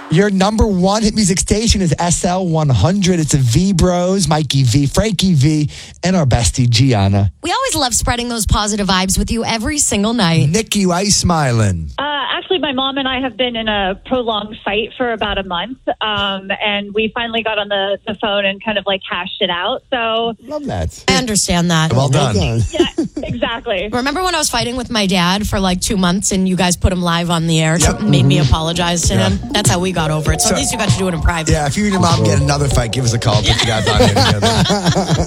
Your number one hit music station is SL100. It's a V Bros, Mikey V, Frankie V, and our bestie, Gianna. We always love spreading those positive vibes with you every single night. Nikki, why are you smiling? Actually, my mom and I have been in a prolonged fight for about a month, and we finally got on the phone and kind of like hashed it out. So Love that. I understand that. Well done. yeah, exactly. Remember when I was fighting with my dad for like 2 months and you guys put him live on the air? Made me apologize to him. That's how we got over it. So at least you got to do it in private. Yeah, if you and your mom get another fight, give us a call. Put you guys on here together.